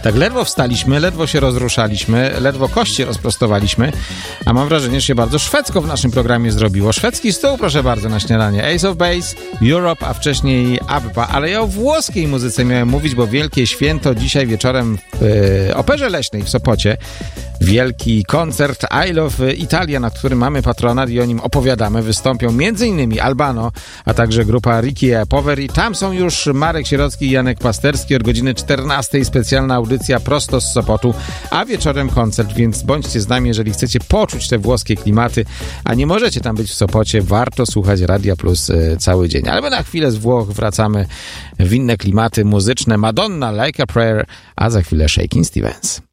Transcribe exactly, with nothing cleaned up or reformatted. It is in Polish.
Tak ledwo wstaliśmy, ledwo się rozruszaliśmy, ledwo kości rozprostowaliśmy, a mam wrażenie, że się bardzo szwedzko w naszym programie zrobiło. Szwedzki stół, proszę bardzo, na śniadanie. Ace of Base, Europe, a wcześniej ABBA. Ale ja o włoskiej muzyce miałem mówić, bo wielkie święto dzisiaj wieczorem w e, Operze Leśnej w Sopocie. Wielki koncert I Love Italia, na którym mamy patronat i o nim opowiadamy. Wystąpią m.in. Albano, a także grupa Ricky e Poveri. Tam są już Marek Sierocki i Janek Pasterski. Od godziny czternastej specjalna audycja prosto z Sopotu, a wieczorem koncert, więc bądźcie z nami, jeżeli chcecie poczuć te włoskie klimaty, a nie możecie tam być w Sopocie, warto słuchać Radia Plus y, cały dzień. Ale my na chwilę z Włoch wracamy w inne klimaty muzyczne. Madonna, Like a Prayer, a za chwilę Shakin' Stevens.